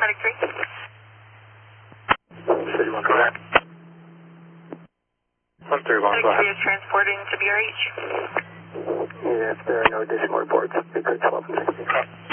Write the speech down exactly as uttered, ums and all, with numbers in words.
Medic three. City one, go ahead. one three one, Medic go three ahead. is transporting to B R H. If there are no additional reports, we could twelve and sixteen.